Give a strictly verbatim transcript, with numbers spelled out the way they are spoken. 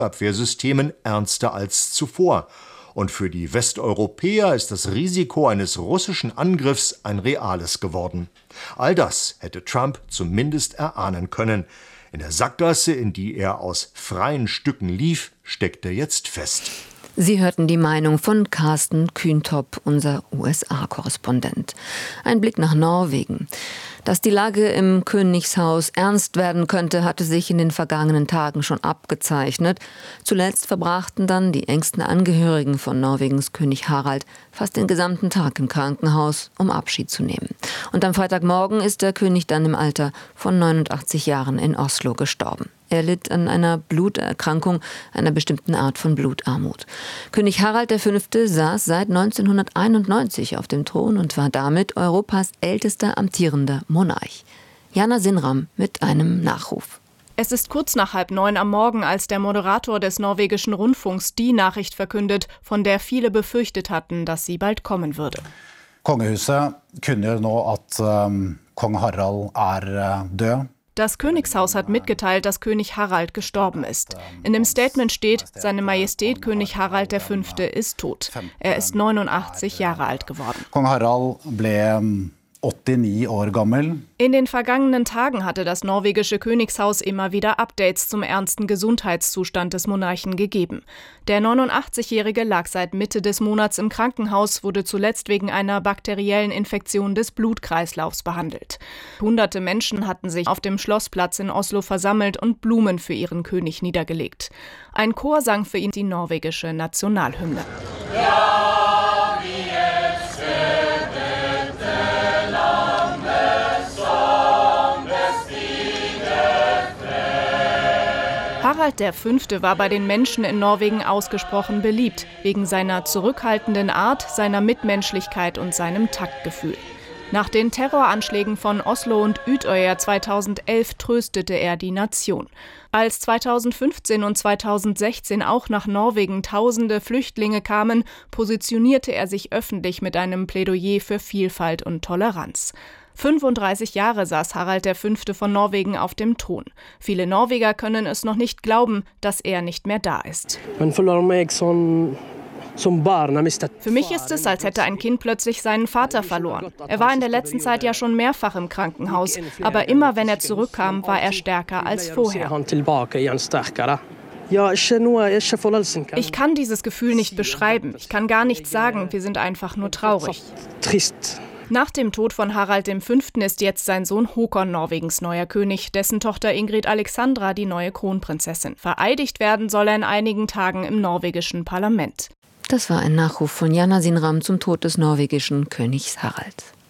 Abwehrsystemen ernster als zuvor. Und für die Westeuropäer ist das Risiko eines russischen Angriffs ein reales geworden. All das hätte Trump zumindest erahnen können. In der Sackgasse, in die er aus freien Stücken lief, steckt er jetzt fest. Sie hörten die Meinung von Carsten Kühntop, unser U S A-Korrespondent. Ein Blick nach Norwegen. Dass die Lage im Königshaus ernst werden könnte, hatte sich in den vergangenen Tagen schon abgezeichnet. Zuletzt verbrachten dann die engsten Angehörigen von Norwegens König Harald fast den gesamten Tag im Krankenhaus, um Abschied zu nehmen. Und am Freitagmorgen ist der König dann im Alter von neunundachtzig Jahren in Oslo gestorben. Er litt an einer Bluterkrankung, einer bestimmten Art von Blutarmut. König Harald der Fünfte saß seit neunzehnhunderteinundneunzig auf dem Thron und war damit Europas ältester amtierender Monarch. Jana Sinram mit einem Nachruf. Es ist kurz nach halb neun am Morgen, als der Moderator des norwegischen Rundfunks die Nachricht verkündet, von der viele befürchtet hatten, dass sie bald kommen würde. Kongehuset kunngjør nå at um, kong Harald er uh, død. Das Königshaus hat mitgeteilt, dass König Harald gestorben ist. In dem Statement steht, Seine Majestät König Harald der Fünfte ist tot. Er ist neunundachtzig Jahre alt geworden. Kong Harald ble åttini år gammel. In den vergangenen Tagen hatte das norwegische Königshaus immer wieder Updates zum ernsten Gesundheitszustand des Monarchen gegeben. Der neunundachtzigjährige lag seit Mitte des Monats im Krankenhaus, wurde zuletzt wegen einer bakteriellen Infektion des Blutkreislaufs behandelt. Hunderte Menschen hatten sich auf dem Schlossplatz in Oslo versammelt und Blumen für ihren König niedergelegt. Ein Chor sang für ihn die norwegische Nationalhymne. Ja! Harald der Fünfte war bei den Menschen in Norwegen ausgesprochen beliebt, wegen seiner zurückhaltenden Art, seiner Mitmenschlichkeit und seinem Taktgefühl. Nach den Terroranschlägen von Oslo und Utøya zweitausendelf tröstete er die Nation. Als zweitausendfünfzehn und zweitausendsechzehn auch nach Norwegen tausende Flüchtlinge kamen, positionierte er sich öffentlich mit einem Plädoyer für Vielfalt und Toleranz. fünfunddreißig Jahre saß Harald der Fünfte von Norwegen auf dem Thron. Viele Norweger können es noch nicht glauben, dass er nicht mehr da ist. Für mich ist es, als hätte ein Kind plötzlich seinen Vater verloren. Er war in der letzten Zeit ja schon mehrfach im Krankenhaus, aber immer wenn er zurückkam, war er stärker als vorher. Ich kann dieses Gefühl nicht beschreiben. Ich kann gar nichts sagen. Wir sind einfach nur traurig. Nach dem Tod von Harald der Fünfte ist jetzt sein Sohn Håkon Norwegens neuer König, dessen Tochter Ingrid Alexandra die neue Kronprinzessin. Vereidigt werden soll er in einigen Tagen im norwegischen Parlament. Das war ein Nachruf von Jana Sinram zum Tod des norwegischen Königs Harald.